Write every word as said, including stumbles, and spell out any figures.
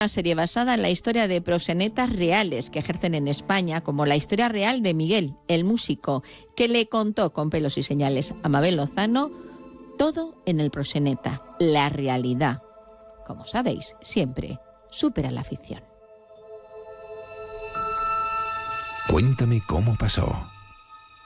Una serie basada en la historia de proxenetas reales que ejercen en España, como la historia real de Miguel, el músico, que le contó con pelos y señales a Mabel Lozano todo en el proxeneta, la realidad. Como sabéis, siempre supera la ficción. Cuéntame cómo pasó.